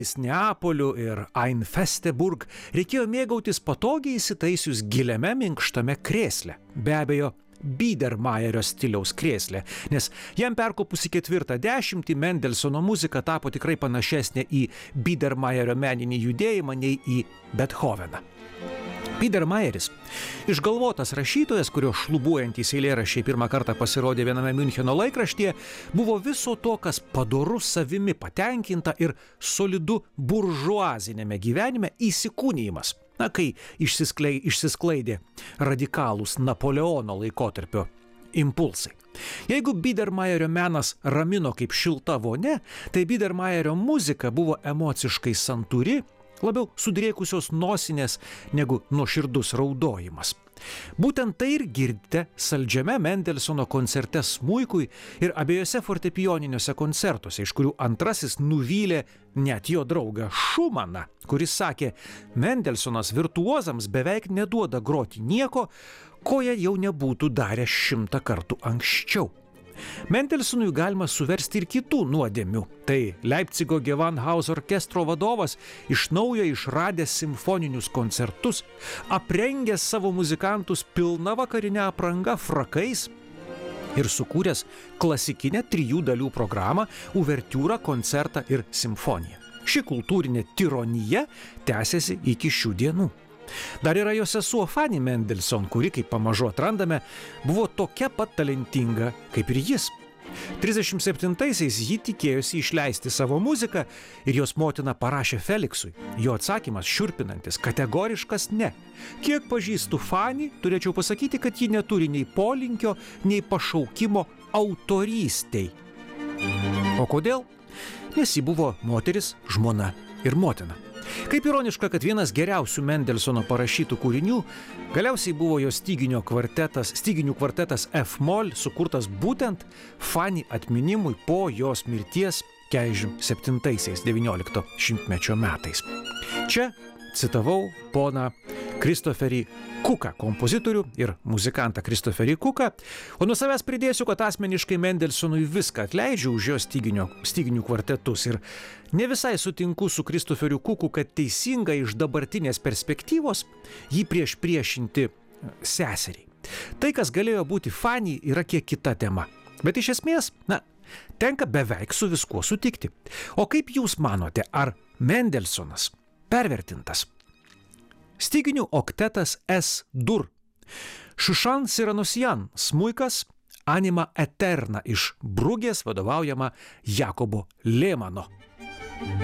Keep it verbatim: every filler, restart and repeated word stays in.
Neapoliu ir Einfesteburg reikėjo mėgautis patogiai įsitaisius giliame minkštame krėsle. Be abejo, Biedermeierio stiliaus krėsle, nes jam perkopus į ketvirtą dešimtį Mendelsono muzika tapo tikrai panašesnė į Biedermeierio meninį judėjimą nei į Bethoveną. Biedermeieris, išgalvotas rašytojas, kurio šlubuojantys eilėraščiai pirmą kartą pasirodė viename Miuncheno laikraštyje, buvo viso to, kas padoru savimi patenkinta ir solidu buržuazinėme gyvenime įsikūnijimas. Na, kai išsisklaidė radikalūs Napoleono laikotarpio impulsai. Jeigu Biedermeierio menas ramino kaip šilta vonia, tai Biedermeierio muzika buvo emociškai santūri, labiau sudrėkusios nosinės negu nuoširdus raudojimas. Būtent tai ir girdite saldžiame Mendelsono koncerte smuikui ir abiejose fortepijoniniuose koncertuose, iš kurių antrasis nuvylė net jo draugą Šumaną, kuris sakė, Mendelsonas virtuozams beveik neduoda groti nieko, ko jie jau nebūtų darę šimtą kartų anksčiau. Mendelsonui galima suversti ir kitų nuodėmių. Tai Leipcigo Gewandhaus orkestro vadovas iš naujo išradęs simfoninius koncertus, aprengęs savo muzikantus pilna vakarinė apranga frakais ir sukūręs klasikinę trijų dalių programą, uvertiūrą, koncertą ir simfoniją. Ši kultūrinė tironija tęsiasi iki šių dienų. Dar yra jo sesuo Fanny Mendelssohn, kuri, kaip pamažu atrandame, buvo tokia pat talentinga kaip ir jis. trisdešimt septintaisiais ji tikėjosi išleisti savo muziką ir jos motina parašė Feliksui. Jo atsakymas šiurpinantis, kategoriškas ne. Kiek pažįstu Fanny, turėčiau pasakyti, kad ji neturi nei polinkio, nei pašaukimo autorystei. O kodėl? Nes ji buvo moteris, žmona ir motina. Kaip ironiška, kad vienas geriausių Mendelsono parašytų kūrinių galiausiai buvo jo styginių kvartetas, styginių kvartetas F-moll, sukurtas būtent Fanny atminimui po jos mirties keturiasdešimt septintaisiais devyniolikto šimtmečio metais. Čia citavau poną Kristoferį Kuką, kompozitorių ir muzikantą Kristoferį Kuką, o nuo savęs pridėsiu, kad asmeniškai Mendelsonui viską atleidžiu už jo styginių, styginių kvartetus ir ne visai sutinku su Kristoferiu Kuku, kad teisinga iš dabartinės perspektyvos jį prieš priešinti seseriai. Tai, kas galėjo būti Fanny, yra kiek kita tema. Bet iš esmės, na, tenka beveik su viskuo sutikti. O kaip jūs manote, ar Mendelsonas pervertintas? Styginių oktetas S-dur. Šušan Siranosian, smuikas, Anima Eterna iš Brugės vadovaujama Jakobo Lėmano.